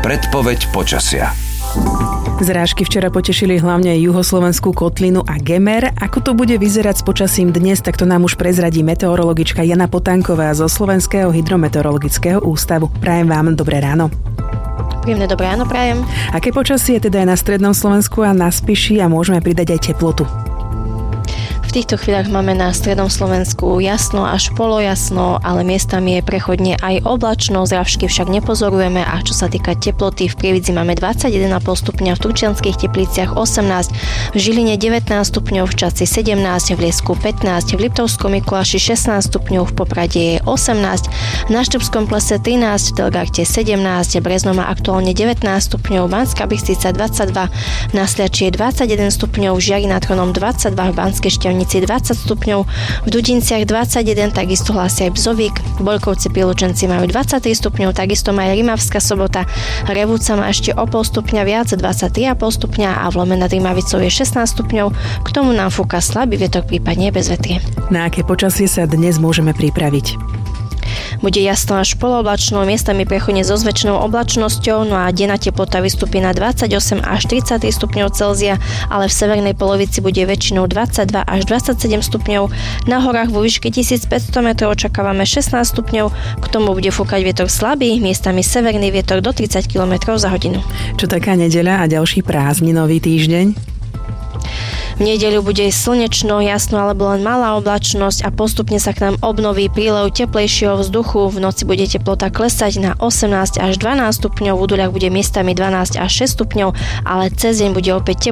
Predpoveď počasia. Zrážky včera potešili hlavne juhoslovenskú kotlinu a Gemer. Ako to bude vyzerať s počasím dnes, tak to nám už prezradí meteorologička Jana Potánková zo Slovenského hydrometeorologického ústavu. Prajem vám dobré ráno. Príjemné dobré ráno prajem. Aké počasie teda aj na strednom Slovensku a na Spiši a môžeme pridať aj teplotu? V týchto chvíľach máme na strednom Slovensku jasno až polojasno, ale miestami je prechodne aj oblačno, zrážky však nepozorujeme a čo sa týka teploty, v Prievidzi máme 21,5 stupňa, v Turčianskych Tepliciach 18, v Žiline 19 stupňov, v Čadci 17, v Liesku 15, v Liptovskom Mikuláši 16 stupňov, v Poprade je 18, na Štrbskom plese 13, v Telgarte 17, Brezno má aktuálne 19 stupňov, Banská Bystrica 22, na Sliači je 21 stupňov, v Žiari nad Hronom 22, v Banskej Štiavnici 20 stupňov, v Dudinciach 21, takisto hlásia aj Bzovík, Boľkovci Pilučenci majú 23 stupňov, takisto má aj Rimavská Sobota, Revúca má ešte o pol stupňa viac, 23,5 stupňa a v Lome nad Rimavicou je 16 stupňov, k tomu nám fúka slabý vietor, prípadne bez vetrie. Na aké počasie sa dnes môžeme pripraviť? Bude jasno až polooblačno, miestami prechodne so zväčšenou oblačnosťou, no a denná teplota vystúpi na 28 až 33 stupňov Celzia, ale v severnej polovici bude väčšinou 22 až 27 stupňov. Na horách vo výške 1500 metrov očakávame 16 stupňov, k tomu bude fúkať vietor slabý, miestami severný vietor do 30 km za hodinu. Čo taká nedeľa a ďalší prázdninový týždeň? V nedeľu bude slnečno, jasno alebo len malá oblačnosť a postupne sa k nám obnoví prílev teplejšieho vzduchu. V noci bude teplota klesať na 18 až 12 stupňov, v údoľach bude miestami 12 až 6 stupňov, ale cez deň bude opäť